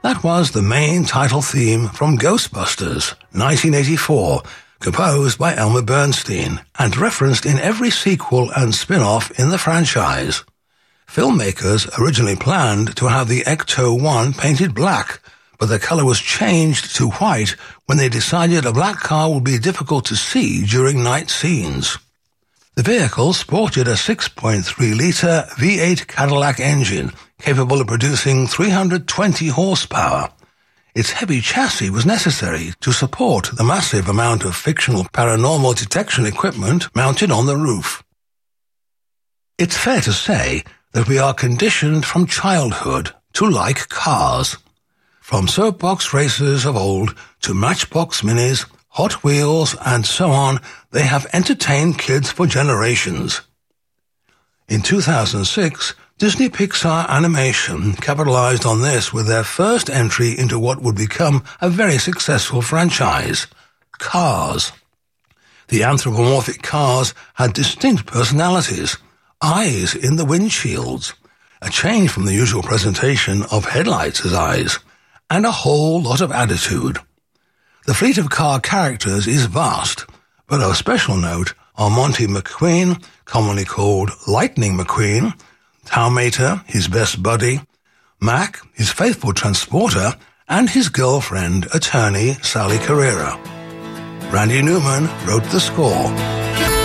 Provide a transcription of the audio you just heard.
That was the main title theme from Ghostbusters, 1984, composed by Elmer Bernstein and referenced in every sequel and spin-off in the franchise. Filmmakers originally planned to have the Ecto-1 painted black, but the color was changed to white when they decided a black car would be difficult to see during night scenes. The vehicle sported a 6.3-liter V8 Cadillac engine capable of producing 320 horsepower. Its heavy chassis was necessary to support the massive amount of fictional paranormal detection equipment mounted on the roof. It's fair to say that we are conditioned from childhood to like cars. From soapbox racers of old to Matchbox Minis, Hot Wheels, and so on, they have entertained kids for generations. In 2006, Disney Pixar Animation capitalized on this with their first entry into what would become a very successful franchise, Cars. The anthropomorphic cars had distinct personalities, eyes in the windshields, a change from the usual presentation of headlights as eyes, and a whole lot of attitude. The fleet of car characters is vast, but of special note are Monty McQueen, commonly called Lightning McQueen, Towmater, his best buddy, Mac, his faithful transporter, and his girlfriend, attorney Sally Carrera. Randy Newman wrote the score.